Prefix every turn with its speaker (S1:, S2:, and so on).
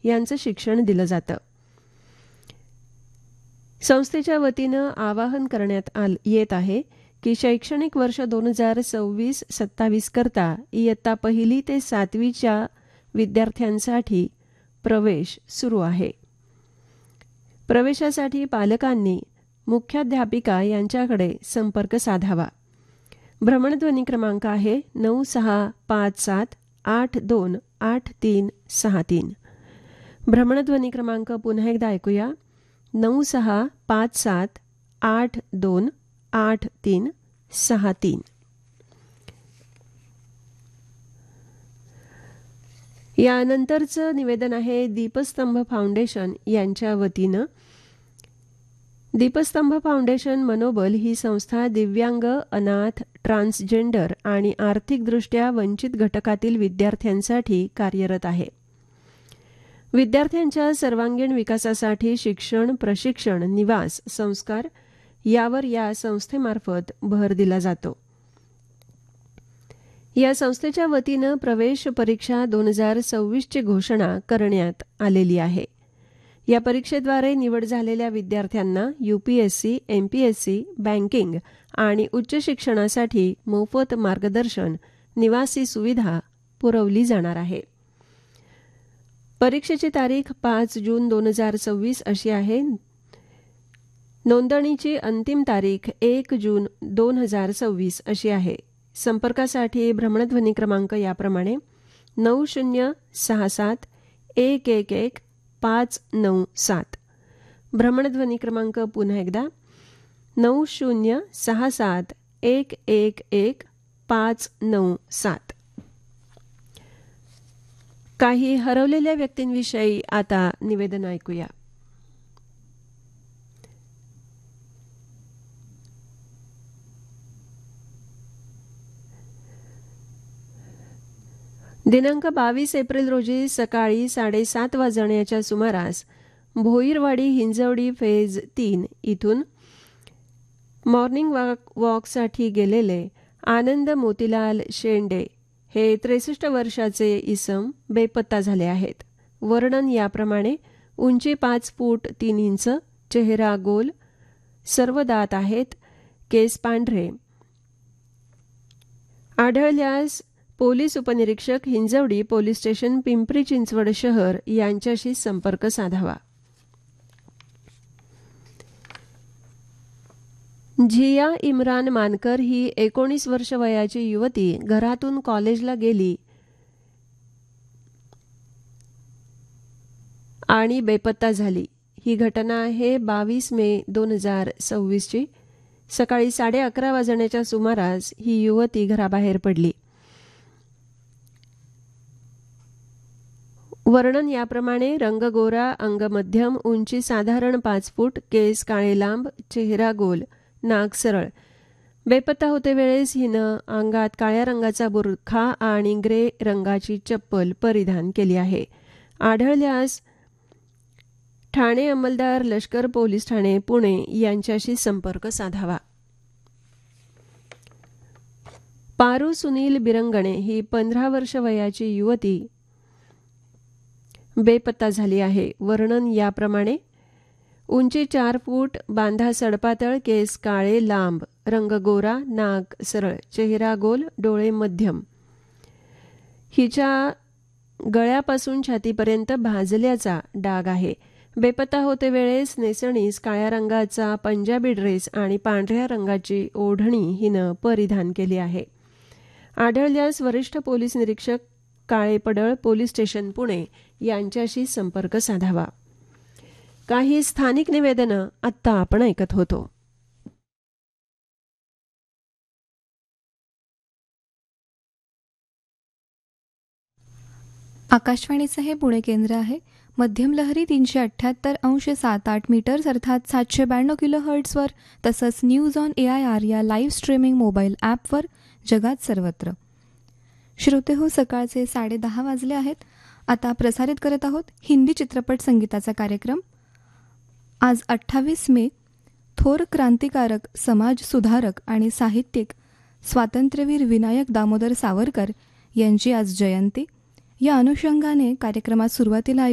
S1: यांचं शिक्षण दिलं जातं. संस्थेच्या वतीनं आवाहन करण्यात येत आहे की शैक्षणिक वर्ष 2026-27 करता इयत्ता 1 ते 7वीच्या विद्यार्थ्यांसाठी प्रवेश सुरू आहे. प्रवेशासाठी पालकांनी मुख्याध्यापिका यांच्याकडे संपर्क साधावा. भ्रमणध्वनी क्रमांक आहे 9657828363. भ्रमणध्वनी क्रमांक पुन्हा एकदा ऐकूया, 9657828363. यानंतरचं निवेदन आहे दीपस्तंभ फाउंडेशन यांच्या वतीनं. दीपस्तंभ फाउंडेशन मनोबल ही संस्था दिव्यांग, अनाथ, ट्रान्सजेंडर आणि आर्थिकदृष्ट्या वंचित घटकातील विद्यार्थ्यांसाठी कार्यरत आहे. विद्यार्थ्यांच्या सर्वांगीण विकासासाठी शिक्षण, प्रशिक्षण, निवास, संस्कार यावर या संस्थेमार्फत भर दिला जातो. या संस्थेच्या वतीनं प्रवेश परीक्षा 2026ची घोषणा करण्यात आलेली आहे. या परीक्षेद्वारे निवड झालेल्या विद्यार्थ्यांना UPSC, MPSC, बँकिंग आणि उच्च शिक्षणासाठी मोफत मार्गदर्शन, निवासी सुविधा पुरवली जाणार आहे. परीक्षेची तारीख 5 जून 2026 अशी आहे. नोंदणीची अंतिम तारीख 1 जून 2026 अशी आहे. संपर्कासाठी भ्रमणध्वनी क्रमांक याप्रमाणे 9067111597. भ्रमणध्वनी क्रमांक पुन्हा एकदा 9067111597. काही हरवलेल्या व्यक्तींविषयी आता निवेदन ऐकूया. दिनांक 22 एप्रिल रोजी सकाळी 7:30 वाजण्याच्या सुमारास भोईरवाडी हिंजवडी फेज 3 इथून मॉर्निंग वॉकसाठी गेलेले आनंद मोतीलाल शेंडे हे 63 वर्षाचे इसम बेपत्ता झाले आहेत. वर्णन याप्रमाणे: उंची 5 फूट 3 इंच, चेहरा गोल, सर्व दात आहेत, केस पांढरे. आढळल्यास पोलीस उपनिरीक्षक, हिंजवडी पोलीस स्टेशन, पिंपरी चिंचवड शहर यांच्याशी संपर्क साधावा. झिया इम्रान मानकर ही 19 वर्ष वयाची युवती घरातून कॉलेजला गेली आणि बेपत्ता झाली. ही घटना आहे 22 मे 2026ची. सकाळी 11:30 वाजण्याच्या सुमारास ही युवती घराबाहेर पडली. वर्णन याप्रमाणे: रंग गोरा, अंग मध्यम, उंची साधारण 5 फूट, केस काळे लांब, चेहरा गोल, नाक सरळ. बेपत्ता होते वेळेस हिनं अंगात काळ्या रंगाचा बुरखा आणि ग्रे रंगाची चप्पल परिधान केली आहे. आढळल्यास ठाणे अंमलदार, लष्कर पोलीस ठाणे, पुणे यांच्याशी संपर्क साधावा. पारू सुनील बिरंगणे ही 15 वर्ष वयाची युवती बेपत्ता झाली आहे. वर्णन याप्रमाणे: उंची 4 फूट, बांधा सडपातळ, केस काळे लांब, रंग गोरा, नाक सरळ, चेहरा गोल, डोळे मध्यम. हिच्या गळ्यापासून छातीपर्यंत भाजल्याचा डाग आहे. बेपत्ता होते वेळेस नेसणीस काळ्या रंगाचा पंजाबी ड्रेस आणि पांढऱ्या रंगाची ओढणी हिनं परिधान केली आहे. आढळल्यास वरिष्ठ पोलीस निरीक्षक काळे पडळ, पोलीस स्टेशन, पुणे यांच्याशी संपर्क साधावा. काही स्थानिक निवेदनं आत्ता आपण ऐकत होतो.
S2: आकाशवाणीचं हे पुणे केंद्र आहे. मध्यम लहरी 378.78 मीटर्स अर्थात 792 किलोहर्ट्झवर, तसंच न्यूज ऑन AIR या लाईव्ह स्ट्रीमिंग मोबाईल ॲपवर जगात सर्वत्र. श्रोते हो, सकाळचे 10:30 वाजले आहेत. आता प्रसारित करत आहोत हिंदी चित्रपट संगीताचा कार्यक्रम. आज 28 मे थोर क्रांतिकारक, समाज सुधारक आणि साहित्यिक स्वातंत्र्यवीर विनायक दामोदर सावरकर यांची आज जयंती. या अनुषंगाने कार्यक्रमात सुरुवातीला